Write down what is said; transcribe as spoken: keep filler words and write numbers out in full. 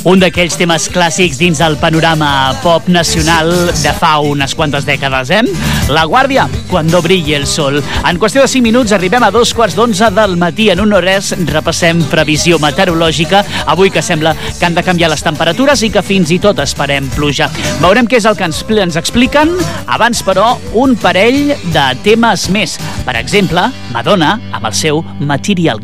Un d'aquells temes clàssics dins el panorama pop nacional de fa unes quantes dècades, eh? La Guàrdia, Cuando brille el sol. En qüestió de cinc minuts arribem a dos quarts d'onze del matí. En un hores repassem previsió meteorològica. Avui que sembla que han de canviar les temperatures i que fins i tot esperem pluja. Veurem què és el que ens, ens expliquen. Abans, però, un parell de temes més. Per exemple, Madonna amb el seu Material Girl.